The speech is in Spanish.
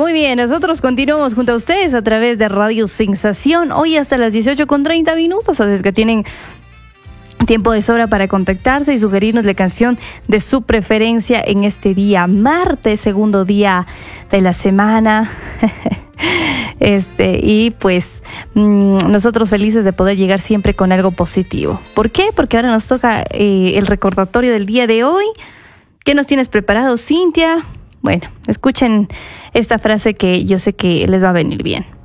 Muy bien, nosotros continuamos junto a ustedes a través de Radio Sensación, hoy hasta las 18:30, así es que tienen tiempo de sobra para contactarse y sugerirnos la canción de su preferencia en este día martes, segundo día de la semana. Y pues nosotros felices de poder llegar siempre con algo positivo. ¿Por qué? Porque ahora nos toca el recordatorio del día de hoy. ¿Qué nos tienes preparado, Cintia? Bueno, escuchen esta frase que yo sé que les va a venir bien.